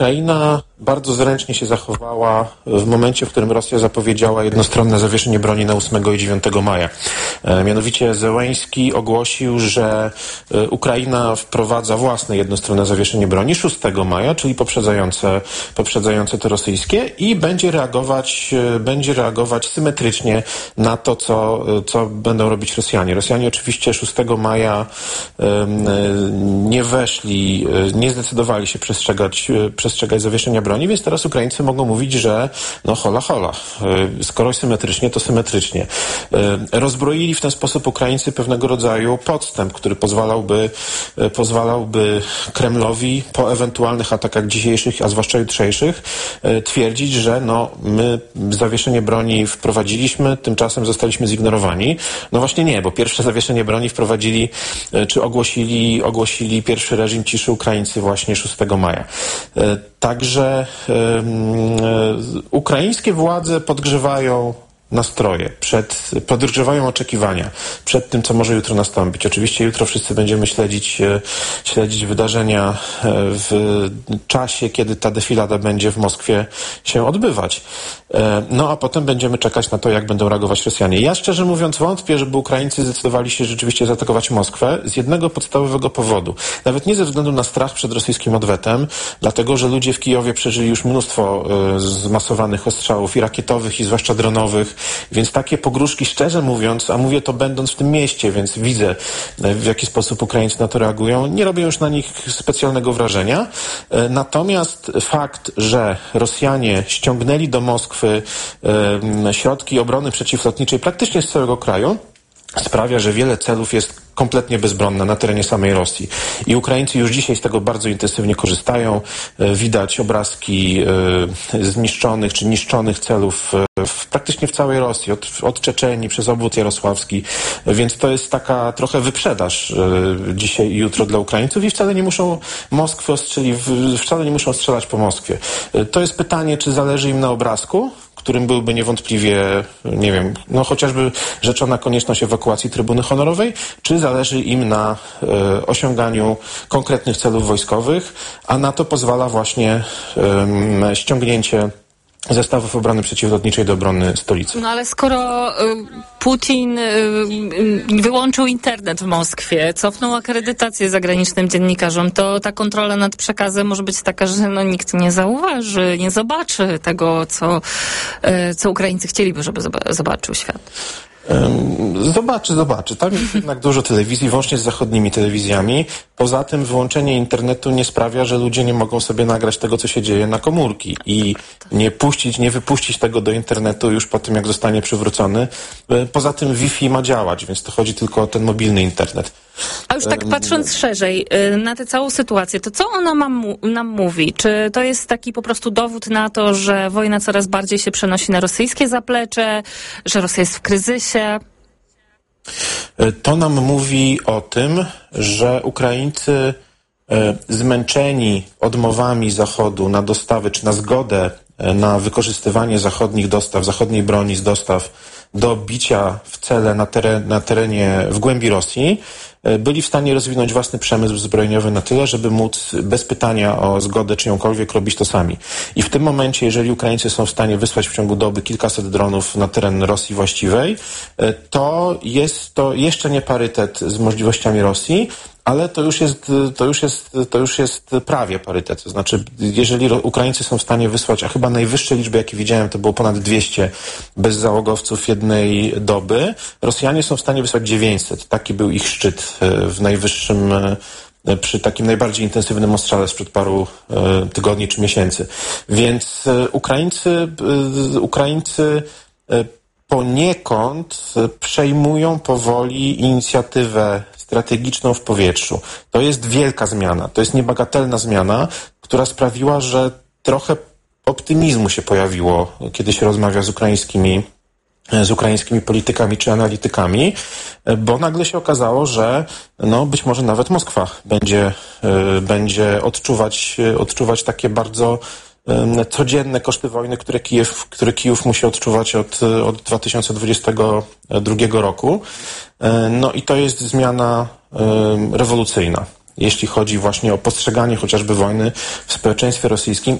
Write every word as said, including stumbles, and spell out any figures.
Ukraina bardzo zręcznie się zachowała w momencie, w którym Rosja zapowiedziała jednostronne zawieszenie broni na ósmego i dziewiątego maja. E, mianowicie Zełenski ogłosił, że e, Ukraina wprowadza własne jednostronne zawieszenie broni szóstego maja, czyli poprzedzające, poprzedzające to rosyjskie i będzie reagować, e, będzie reagować symetrycznie na to, co, e, co będą robić Rosjanie. Rosjanie oczywiście szóstego maja e, e, nie weszli, e, nie zdecydowali się przestrzegać, e, przestrzegać zawieszenia broni, więc teraz Ukraińcy mogą mówić, że no hola hola, skoro symetrycznie, to symetrycznie. Rozbroili w ten sposób Ukraińcy pewnego rodzaju podstęp, który pozwalałby, pozwalałby Kremlowi po ewentualnych atakach dzisiejszych, a zwłaszcza jutrzejszych, twierdzić, że no my zawieszenie broni wprowadziliśmy, tymczasem zostaliśmy zignorowani. No właśnie nie, bo pierwsze zawieszenie broni wprowadzili, czy ogłosili, ogłosili pierwszy reżim ciszy Ukraińcy właśnie szóstego maja. Także um, ukraińskie władze podgrzewają nastroje, przed, podgrzewają oczekiwania przed tym, co może jutro nastąpić. Oczywiście jutro wszyscy będziemy śledzić, śledzić wydarzenia w czasie, kiedy ta defilada będzie w Moskwie się odbywać. No a potem będziemy czekać na to, jak będą reagować Rosjanie. Ja szczerze mówiąc wątpię, żeby Ukraińcy zdecydowali się rzeczywiście zaatakować Moskwę z jednego podstawowego powodu. Nawet nie ze względu na strach przed rosyjskim odwetem, dlatego że ludzie w Kijowie przeżyli już mnóstwo zmasowanych ostrzałów i rakietowych, i zwłaszcza dronowych, więc takie pogróżki, szczerze mówiąc, a mówię to będąc w tym mieście, więc widzę, w jaki sposób Ukraińcy na to reagują, nie robią już na nich specjalnego wrażenia. Natomiast fakt, że Rosjanie ściągnęli do Moskwy środki obrony przeciwlotniczej praktycznie z całego kraju, sprawia, że wiele celów jest kompletnie bezbronne na terenie samej Rosji. I Ukraińcy już dzisiaj z tego bardzo intensywnie korzystają. Widać obrazki zniszczonych czy niszczonych celów w, praktycznie w całej Rosji, od, od Czeczenii przez obwód jarosławski. Więc to jest taka trochę wyprzedaż dzisiaj i jutro dla Ukraińców i wcale nie muszą Moskwy ostrzeli, wcale nie muszą strzelać po Moskwie. To jest pytanie, czy zależy im na obrazku, którym byłby niewątpliwie, nie wiem, no chociażby rzeczona konieczność ewakuacji trybuny honorowej, czy zależy im na e, osiąganiu konkretnych celów wojskowych, a na to pozwala właśnie e, ściągnięcie zestawów obrony przeciwlotniczej do obrony stolicy. No ale skoro y, Putin y, y, wyłączył internet w Moskwie, cofnął akredytację zagranicznym dziennikarzom, to ta kontrola nad przekazem może być taka, że no, nikt nie zauważy, nie zobaczy tego, co, y, co Ukraińcy chcieliby, żeby zobaczył świat. Zobaczy, zobaczy. Tam jest jednak dużo telewizji, włącznie z zachodnimi telewizjami. Poza tym wyłączenie internetu nie sprawia, że ludzie nie mogą sobie nagrać tego, co się dzieje na komórki i nie puścić, nie wypuścić tego do internetu już po tym, jak zostanie przywrócony. Poza tym Wi-Fi ma działać, więc to chodzi tylko o ten mobilny internet. A już tak patrząc szerzej na tę całą sytuację, to co ona ma, nam mówi? Czy to jest taki po prostu dowód na to, że wojna coraz bardziej się przenosi na rosyjskie zaplecze, że Rosja jest w kryzysie? To nam mówi o tym, że Ukraińcy zmęczeni odmowami Zachodu na dostawy, czy na zgodę na wykorzystywanie zachodnich dostaw, zachodniej broni z dostaw do bicia w cele na, teren, na terenie w głębi Rosji, byli w stanie rozwinąć własny przemysł zbrojeniowy na tyle, żeby móc bez pytania o zgodę czyjąkolwiek robić to sami. I w tym momencie, jeżeli Ukraińcy są w stanie wysłać w ciągu doby kilkaset dronów na teren Rosji właściwej, to jest to jeszcze nie parytet z możliwościami Rosji, ale to już jest, to już jest, to już jest prawie parytet. To znaczy, jeżeli Ukraińcy są w stanie wysłać, a chyba najwyższe liczby, jakie widziałem, to było ponad dwieście bezzałogowców jednej doby, Rosjanie są w stanie wysłać dziewięćset. Taki był ich szczyt w najwyższym, przy takim najbardziej intensywnym ostrzale sprzed paru tygodni czy miesięcy. Więc Ukraińcy, Ukraińcy poniekąd przejmują powoli inicjatywę strategiczną w powietrzu. To jest wielka zmiana, to jest niebagatelna zmiana, która sprawiła, że trochę optymizmu się pojawiło, kiedy się rozmawia z ukraińskimi, z ukraińskimi politykami czy analitykami, bo nagle się okazało, że no być może nawet Moskwa będzie, będzie odczuwać, odczuwać takie bardzo codzienne koszty wojny, które Kijów, które Kijów musi odczuwać od, od dwa tysiące dwudziestego drugiego roku. No i to jest zmiana rewolucyjna. jeśli chodzi właśnie o postrzeganie chociażby wojny w społeczeństwie rosyjskim.